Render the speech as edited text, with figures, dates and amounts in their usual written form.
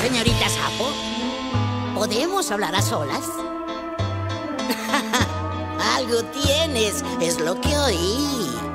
Señorita Sapo, ¿podemos hablar a solas? Algo tienes, es lo que oí.